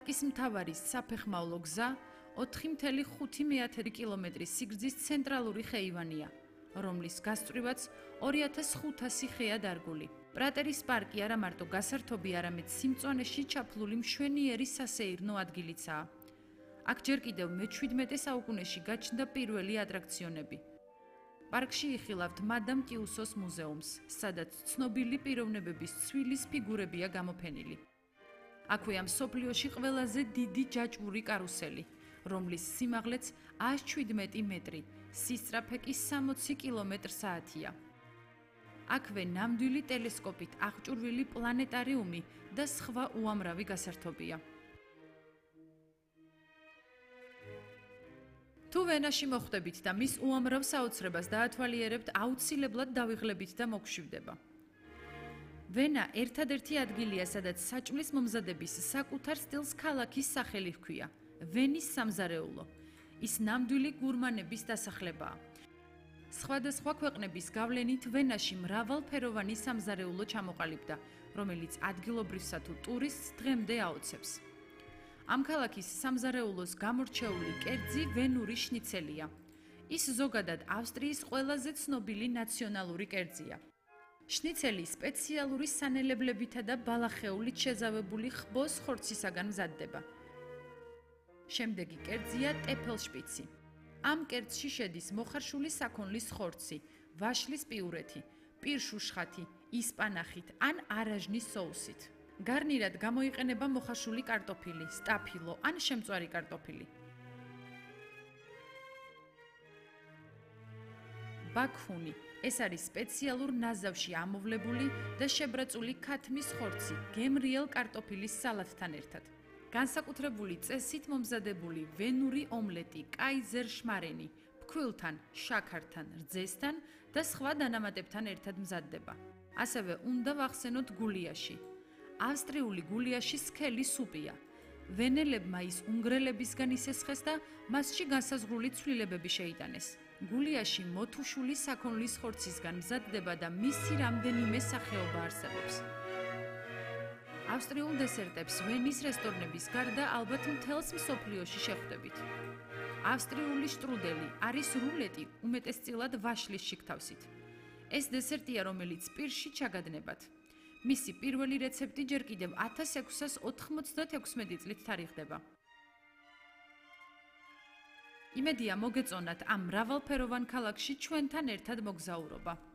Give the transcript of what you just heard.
ის მთავარი საფეხმავლო გზა 4,5 კილომეტრის სიგრძის ცენტრალური ხეივანია, რომლის გასწვრივაც 2500 ხეა დარგული. პრატერის პარკი არა მარტო გასართობი, არამედ სიმწვანეში ჩაფლული მშვენიერი სასეირნო ადგილიცაა. აქ ჯერ კიდევ მე-17 საუკუნეში გაჩნდა პირველი ატრაქციონები. პარკში იხილავთ მადამ ტიუსოს მუზეუმს, სადაც ცნობილი პიროვნებების ცვილის ფიგურებია გამოფენილი. აქვეა მსოფლიოში ყველაზე დიდი ჯაჭვური კარუსელი, რომლის სიმაღლეც 117 მეტრი, სისწრაფე კი 60 კმ/სთ-ია. აქვე ნამდვილი ტელესკოპით აღჭურვილი პლანეტარიუმი და სხვა უამრავი გასართობია. თუ ვენაში მოხვდებით და მის უამრავ საოცრებას დაათვალიერებთ, აუცილებლად დავიღლებით და მოგშვიდება. ვენა ერთადერთი ადგილია, სადაც საჭმლის მომზადების საკუთარ სტილს ქალაქის სახელი ჰქვია, ვენის სამზარეულო. ის ნამდვილი გურმანების დასახლებაა. სხვადასხვა ქვეყნების გავლენით ვენაში მრავალფეროვანი სამზარეულო ჩამოყალიბდა, რომელიც ადგილობრივსა თუ ტურისტს დღემდე აოცებს. ამ ქალაქის სამზარეულოს გამორჩეული კერძი ვენური შნიცელია. ის ზოგადად ავსტრიის ყველაზე ცნობილი ნაციონალური კერძია. შნიცელი სპეციალური სანელებლებითა და ბალახეულით შეზავებული ხბოს ხორცისაგან მზადდება. შემდეგი კერძია ტეფელშპიცი. ამ კერძში შედის მოხარშული საქონლის ხორცი, ვაშლის პიურეთი, პირშუშხათი, ისპანახით ან არაჟნის соусით. გარნირად გამოიყენება მოხარშული კარტოფილი, სტაფილო ან შემწვარი კარტოფილი. ბაქჰუნი ეს არის სპეციალურ ნაზავში ამოვლებული და შებრაწული ქათმის ხორცი გემრიელ კარტოფილის სალათთან ერთად. განსაკუთრებული წესით მომზადებული ვენური ომლეტი კაიზერ შმარენი ფქვილთან, შაქართან, რძესთან და სხვა დანამატებთან ერთად მზადდება. ასევე უნდა ვახსენოთ გულიაში. ავსტრიული გულიაში სქელი სუპია. ვენელებმა ის უნგრელებისგან ისესხეს და მასში განსაზღვრული ცვლილებები შეიტანეს. გულიაში მოთუშული საქონლის ხორცისგან მზადდება და მისი რამდენიმე სახეობა არსებობს. ავსტრიულ დესერტებს ვენის რესტორნების გარდა ალბათ მთელს მსოფლიოში შეხვდებით. ავსტრიული შტრუდელი არის რულეტი უმეტესწილად ვაშლის შიგთავსით. ეს დესერტია, რომელიც პირში ჩაგადნებათ. მისი პირველი რეცეპტი ჯერ კიდევ 1696 წლით თარიღდება. იმედია მოგეწონათ ამ მრავალფეროვან ქალაქში ჩვენთან ერთად მოგზაურობა.